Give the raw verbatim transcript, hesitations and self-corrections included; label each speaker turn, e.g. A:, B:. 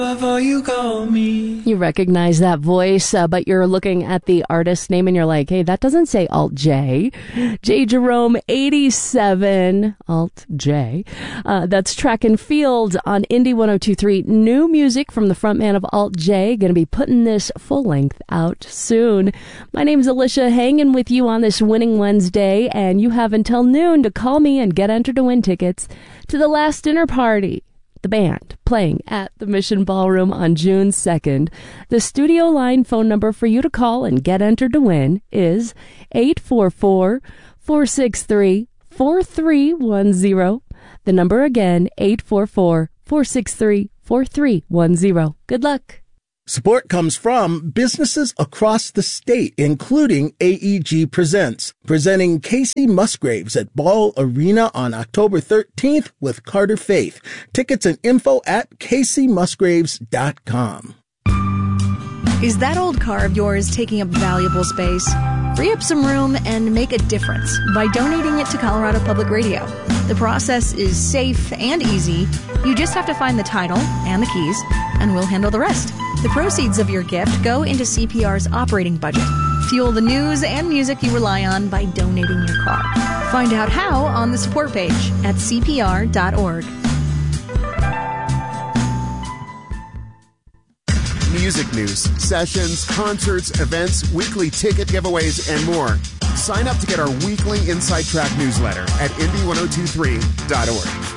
A: Before you call me.
B: You recognize that voice, uh, but you're looking at the artist name and you're like, hey, that doesn't say Alt J. J. Jerome eighty-seven, Alt J. Uh, that's Track and Field on Indie one oh two point three. New music from the frontman of Alt J. Going to be putting this full length out soon. My name's Alicia, hanging with you on this Winning Wednesday, and you have until noon to call me and get entered to win tickets to the Last Dinner Party, the band playing at the Mission Ballroom on June second. The studio line phone number for you to call and get entered to win is eight four four, four six three, four three one zero. The number again, eight four four, four six three, four three one zero. Good luck.
C: Support comes from businesses across the state, including A E G Presents, presenting Casey Musgraves at Ball Arena on October thirteenth with Carter Faith. Tickets and info at casey musgraves dot com.
D: Is that old car of yours taking up valuable space? Free up some room and make a difference by donating it to Colorado Public Radio. The process is safe and easy. You just have to find the title and the keys, and we'll handle the rest. The proceeds of your gift go into C P R's operating budget. Fuel the news and music you rely on by donating your car. Find out how on the support page at c p r dot org.
E: Music news, sessions, concerts, events, weekly ticket giveaways, and more. Sign up to get our weekly Inside Track newsletter at indie ten twenty-three dot org.